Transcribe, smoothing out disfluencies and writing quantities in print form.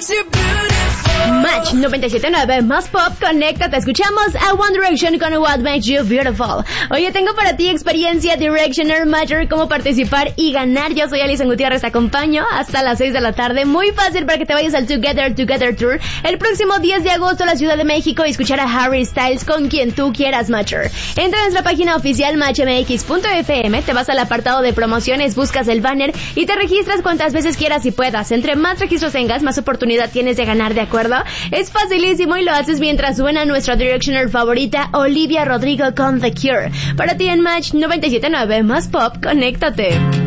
Match 97.9 más pop, conéctate, escuchamos a One Direction con What Makes You Beautiful. Oye, tengo para ti experiencia Directioner Major, cómo participar y ganar. Yo soy Alison Gutiérrez, te acompaño hasta las 6 de la tarde. Muy fácil para que te vayas al Together Tour el próximo 10 de agosto a la Ciudad de México y escuchar a Harry Styles con quien tú quieras, Matcher. Entra en nuestra página oficial matchmx.fm, te vas al apartado de promociones, buscas el banner y te registras cuantas veces quieras y puedas. Entre más registros tengas, más oportunidad tienes de ganar, ¿de acuerdo? Es facilísimo y lo haces mientras suena nuestra Directioner favorita, Olivia Rodrigo con The Cure. Para ti en Match 97.9 más pop, conéctate.